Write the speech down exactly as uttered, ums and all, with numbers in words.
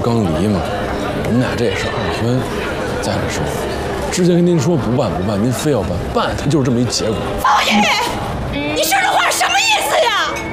刚离嘛，我们俩这也是二婚。再者说，之前跟您说不办不办，您非要办，办它就是这么一结果。 方毅，你说这话什么意思呀？